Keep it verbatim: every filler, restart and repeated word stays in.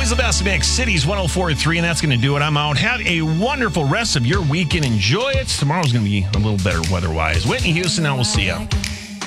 is the best mix. Cities one oh four point three, and that's going to do it. I'm out. Have a wonderful rest of your weekend. Enjoy it. Tomorrow's going to be a little better weather-wise. Whitney Houston, and we'll see you.